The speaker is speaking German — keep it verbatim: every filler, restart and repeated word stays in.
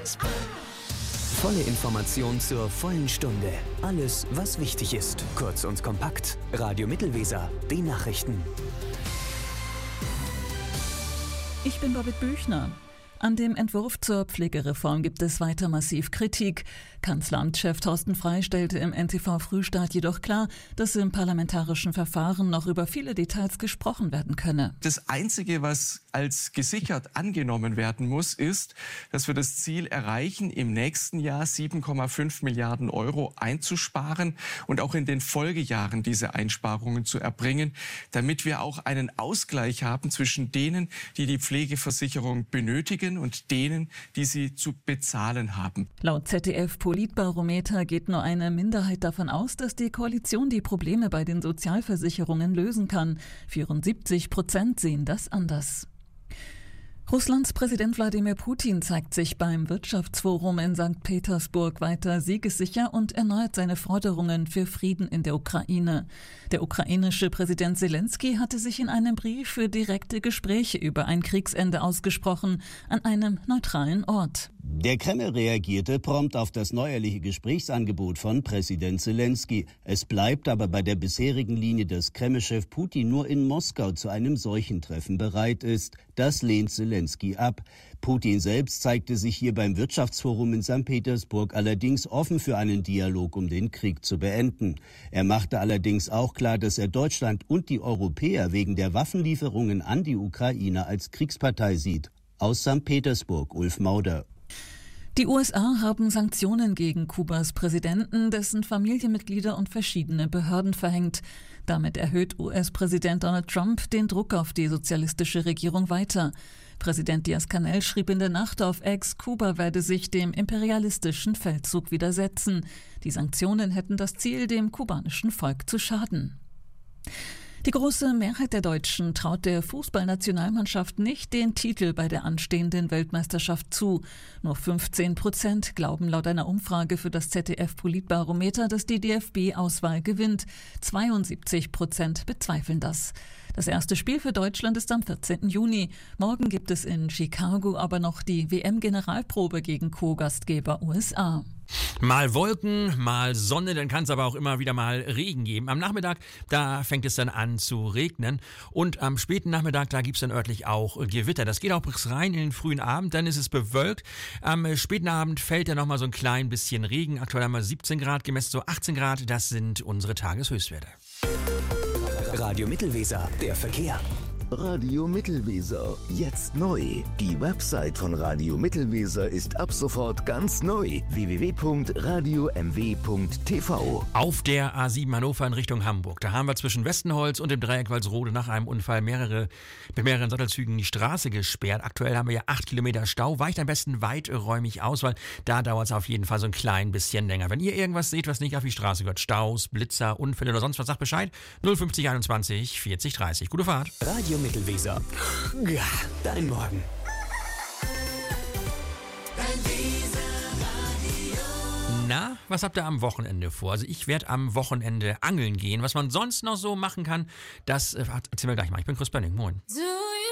Volle Information zur vollen Stunde. Alles, was wichtig ist. Kurz und kompakt. Radio Mittelweser. Die Nachrichten. Ich bin Babette Büchner. An dem Entwurf zur Pflegereform gibt es weiter massiv Kritik. Kanzleramtschef Thorsten Frey stellte im N T V-Frühstart jedoch klar, dass im parlamentarischen Verfahren noch über viele Details gesprochen werden könne. Das Einzige, was als gesichert angenommen werden muss, ist, dass wir das Ziel erreichen, im nächsten Jahr sieben Komma fünf Milliarden Euro einzusparen und auch in den Folgejahren diese Einsparungen zu erbringen, damit wir auch einen Ausgleich haben zwischen denen, die die Pflegeversicherung benötigen, und denen, die sie zu bezahlen haben. Laut Z D F-Politbarometer geht nur eine Minderheit davon aus, dass die Koalition die Probleme bei den Sozialversicherungen lösen kann. vierundsiebzig Prozent sehen das anders. Russlands Präsident Wladimir Putin zeigt sich beim Wirtschaftsforum in Sankt Petersburg weiter siegessicher und erneuert seine Forderungen für Frieden in der Ukraine. Der ukrainische Präsident Selensky hatte sich in einem Brief für direkte Gespräche über ein Kriegsende ausgesprochen, an einem neutralen Ort. Der Kreml reagierte prompt auf das neuerliche Gesprächsangebot von Präsident Selensky. Es bleibt aber bei der bisherigen Linie, dass Kremlchef Putin nur in Moskau zu einem solchen Treffen bereit ist. Das lehnt Selensky ab. Putin selbst zeigte sich hier beim Wirtschaftsforum in Sankt Petersburg allerdings offen für einen Dialog, um den Krieg zu beenden. Er machte allerdings auch klar, dass er Deutschland und die Europäer wegen der Waffenlieferungen an die Ukraine als Kriegspartei sieht. Aus Sankt Petersburg, Ulf Mauder. Die U S A haben Sanktionen gegen Kubas Präsidenten, dessen Familienmitglieder und verschiedene Behörden verhängt. Damit erhöht U S-Präsident Donald Trump den Druck auf die sozialistische Regierung weiter. Präsident Díaz-Canel schrieb in der Nacht auf X, Kuba werde sich dem imperialistischen Feldzug widersetzen. Die Sanktionen hätten das Ziel, dem kubanischen Volk zu schaden. Die große Mehrheit der Deutschen traut der Fußballnationalmannschaft nicht den Titel bei der anstehenden Weltmeisterschaft zu. Nur fünfzehn Prozent glauben laut einer Umfrage für das Z D F-Politbarometer, dass die D F B-Auswahl gewinnt. zweiundsiebzig Prozent bezweifeln das. Das erste Spiel für Deutschland ist am vierzehnten Juni. Morgen gibt es in Chicago aber noch die W M-Generalprobe gegen Co-Gastgeber U S A. Mal Wolken, mal Sonne, dann kann es aber auch immer wieder mal Regen geben. Am Nachmittag, da fängt es dann an zu regnen und am späten Nachmittag, da gibt es dann örtlich auch Gewitter. Das geht auch bis rein in den frühen Abend, dann ist es bewölkt. Am späten Abend fällt dann nochmal so ein klein bisschen Regen. Aktuell haben wir siebzehn Grad, gemessen so achtzehn Grad, das sind unsere Tageshöchstwerte. Radio Mittelweser, der Verkehr. Radio Mittelweser, jetzt neu. Die Website von Radio Mittelweser ist ab sofort ganz neu. w w w punkt radio m w punkt t v. Auf der A sieben Hannover in Richtung Hamburg. Da haben wir zwischen Westenholz und dem Dreieck Walsrode nach einem Unfall mehrere, mit mehreren Sattelzügen die Straße gesperrt. Aktuell haben wir ja acht Kilometer Stau. Weicht am besten weiträumig aus, weil da dauert es auf jeden Fall so ein klein bisschen länger. Wenn ihr irgendwas seht, was nicht auf die Straße gehört, Staus, Blitzer, Unfälle oder sonst was, sagt Bescheid. null fünfzig einundzwanzig vierzig dreißig. Gute Fahrt. Radio Mittelweser. Ja, dein Morgen. Na, was habt ihr am Wochenende vor? Also ich werde am Wochenende angeln gehen. Was man sonst noch so machen kann, das äh, erzählen wir gleich mal. Ich bin Chris Benning. Moin.